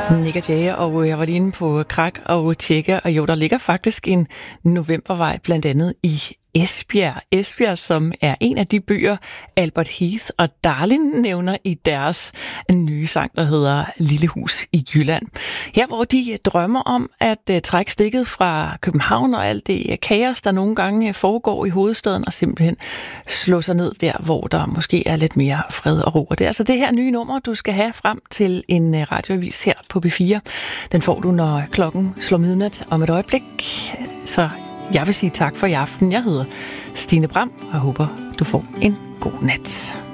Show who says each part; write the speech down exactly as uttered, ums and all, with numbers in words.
Speaker 1: Nick og Jay, og jeg var lige inde på Krak og tjekke, og jo, der ligger faktisk en novembervej blandt andet i Esbjerg. Esbjerg, som er en af de byer, Albert Heath og Darlin nævner i deres nye sang, der hedder Lille Hus i Jylland. Her, hvor de drømmer om at uh, trække stikket fra København og alt det kaos, der nogle gange foregår i hovedstaden, og simpelthen slå sig ned der, hvor der måske er lidt mere fred og ro. Og det er altså det her nye nummer, du skal have frem til en uh, radioavis her på B fire. Den får du, når klokken slår midnat om et øjeblik. Så jeg vil sige tak for i aften. Jeg hedder Stine Bram, og jeg håber, du får en god nat.